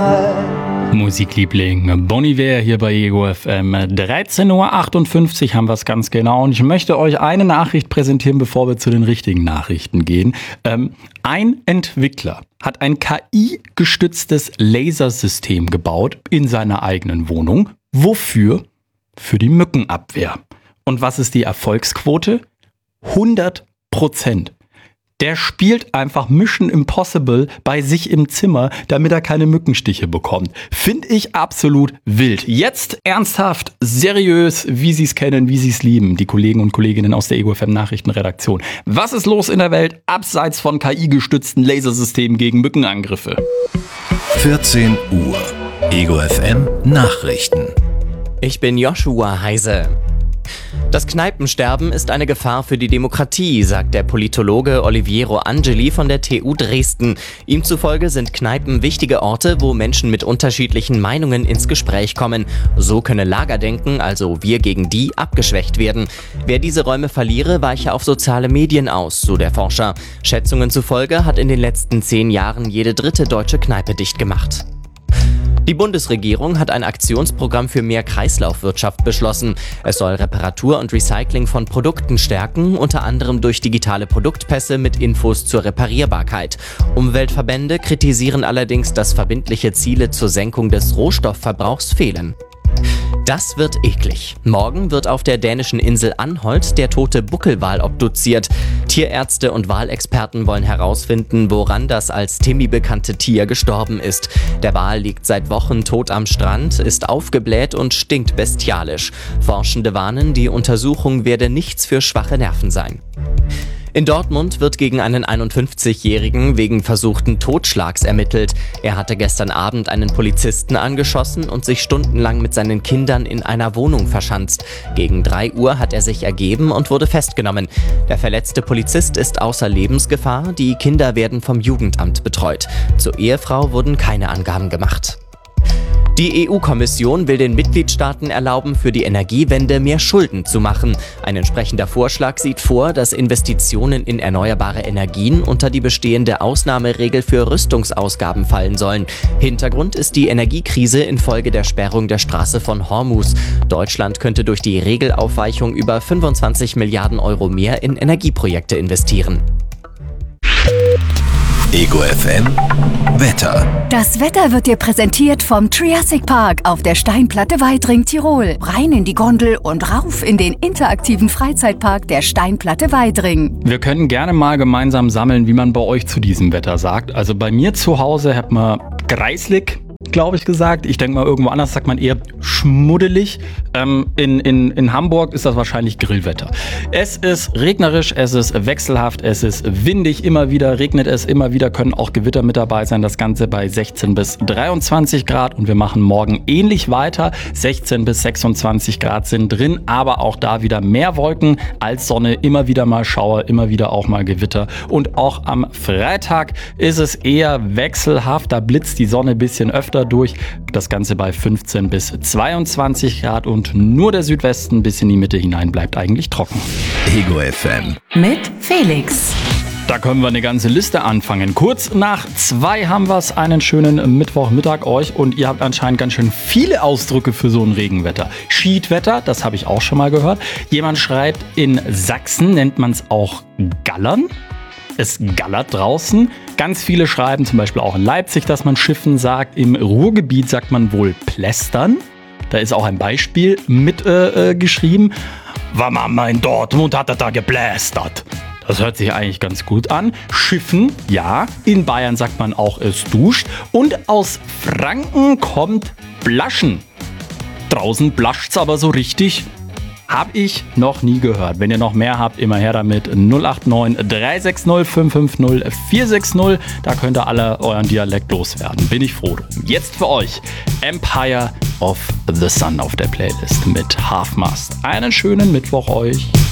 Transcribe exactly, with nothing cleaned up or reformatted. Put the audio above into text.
Musikliebling Bon Iver hier bei Ego F M. dreizehn Uhr achtundfünfzig haben wir es ganz genau. Und ich möchte euch eine Nachricht präsentieren, bevor wir zu den richtigen Nachrichten gehen. Ähm, ein Entwickler hat ein K I-gestütztes Lasersystem gebaut in seiner eigenen Wohnung. Wofür? Für die Mückenabwehr. Und was ist die Erfolgsquote? hundert Prozent. Der spielt einfach Mission Impossible bei sich im Zimmer, damit er keine Mückenstiche bekommt. Finde ich absolut wild. Jetzt ernsthaft, seriös, wie Sie es kennen, wie Sie es lieben, die Kollegen und Kolleginnen aus der Ego F M Nachrichtenredaktion. Was ist los in der Welt, abseits von K I-gestützten Lasersystemen gegen Mückenangriffe? vierzehn Uhr. Ego F M Nachrichten. Ich bin Joshua Heise. Das Kneipensterben ist eine Gefahr für die Demokratie, sagt der Politologe Oliviero Angeli von der T U Dresden. Ihm zufolge sind Kneipen wichtige Orte, wo Menschen mit unterschiedlichen Meinungen ins Gespräch kommen. So könne Lagerdenken, also wir gegen die, abgeschwächt werden. Wer diese Räume verliere, weiche auf soziale Medien aus, so der Forscher. Schätzungen zufolge hat in den letzten zehn Jahren jede dritte deutsche Kneipe dicht gemacht. Die Bundesregierung hat ein Aktionsprogramm für mehr Kreislaufwirtschaft beschlossen. Es soll Reparatur und Recycling von Produkten stärken, unter anderem durch digitale Produktpässe mit Infos zur Reparierbarkeit. Umweltverbände kritisieren allerdings, dass verbindliche Ziele zur Senkung des Rohstoffverbrauchs fehlen. Das wird eklig. Morgen wird auf der dänischen Insel Anholt der tote Buckelwal obduziert. Tierärzte und Walexperten wollen herausfinden, woran das als Timmy bekannte Tier gestorben ist. Der Wal liegt seit Wochen tot am Strand, ist aufgebläht und stinkt bestialisch. Forschende warnen, die Untersuchung werde nichts für schwache Nerven sein. In Dortmund wird gegen einen einundfünfzigjährigen wegen versuchten Totschlags ermittelt. Er hatte gestern Abend einen Polizisten angeschossen und sich stundenlang mit seinen Kindern in einer Wohnung verschanzt. Gegen drei Uhr hat er sich ergeben und wurde festgenommen. Der verletzte Polizist ist außer Lebensgefahr, die Kinder werden vom Jugendamt betreut. Zur Ehefrau wurden keine Angaben gemacht. Die E U-Kommission will den Mitgliedstaaten erlauben, für die Energiewende mehr Schulden zu machen. Ein entsprechender Vorschlag sieht vor, dass Investitionen in erneuerbare Energien unter die bestehende Ausnahmeregel für Rüstungsausgaben fallen sollen. Hintergrund ist die Energiekrise infolge der Sperrung der Straße von Hormuz. Deutschland könnte durch die Regelaufweichung über fünfundzwanzig Milliarden Euro mehr in Energieprojekte investieren. Ego F M Wetter. Das Wetter wird dir präsentiert vom Triassic Park auf der Steinplatte Weidring, Tirol. Rein in die Gondel und rauf in den interaktiven Freizeitpark der Steinplatte Weidring. Wir können gerne mal gemeinsam sammeln, wie man bei euch zu diesem Wetter sagt. Also bei mir zu Hause hat man greislig, glaube ich, gesagt. Ich denke mal, irgendwo anders sagt man eher schmuddelig. Ähm, in, in, in Hamburg ist das wahrscheinlich Grillwetter. Es ist regnerisch, es ist wechselhaft, es ist windig, immer wieder regnet es, immer wieder können auch Gewitter mit dabei sein. Das Ganze bei sechzehn bis dreiundzwanzig Grad und wir machen morgen ähnlich weiter. sechzehn bis sechsundzwanzig Grad sind drin, aber auch da wieder mehr Wolken als Sonne, immer wieder mal Schauer, immer wieder auch mal Gewitter. Und auch am Freitag ist es eher wechselhaft, da blitzt die Sonne ein bisschen öfter durch. Das Ganze bei fünfzehn bis zweiundzwanzig Grad und nur der Südwesten bis in die Mitte hinein bleibt eigentlich trocken. Ego F M mit Felix. Da können wir eine ganze Liste anfangen. Kurz nach zwei haben wir es, einen schönen Mittwochmittag euch und ihr habt anscheinend ganz schön viele Ausdrücke für so ein Regenwetter. Schiedwetter, das habe ich auch schon mal gehört. Jemand schreibt, in Sachsen nennt man es auch Gallern. Es gallert draußen. Ganz viele schreiben zum Beispiel auch in Leipzig, dass man Schiffen sagt. Im Ruhrgebiet sagt man wohl Plästern. Da ist auch ein Beispiel mit äh, geschrieben. War Mama in Dortmund, hat er da geplästert. Das hört sich eigentlich ganz gut an. Schiffen, ja. In Bayern sagt man auch, es duscht. Und aus Franken kommt Blaschen. Draußen blascht's aber so richtig. Hab ich noch nie gehört. Wenn ihr noch mehr habt, immer her damit. null acht neun drei sechs null fünf fünf null vier sechs null. Da könnt ihr alle euren Dialekt loswerden. Bin ich froh. Jetzt für euch Empire of the Sun auf der Playlist mit Half Mast. Einen schönen Mittwoch euch.